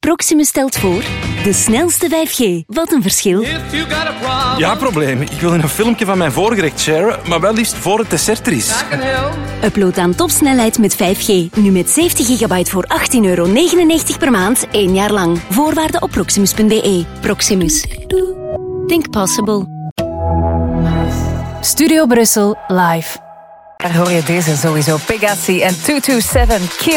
Proximus stelt voor de snelste 5G. Wat een verschil. Ja, probleem. Ik wil een filmpje van mijn voorgerecht sharen, maar wel liefst voor het dessert er is. Upload aan topsnelheid met 5G. Nu met 70 gigabyte voor €18,99 per maand, 1 jaar lang. Voorwaarden op proximus.be. Proximus. Think possible. Studio Brussel live. Daar hoor je deze sowieso. Pegassi en 227 Kilo.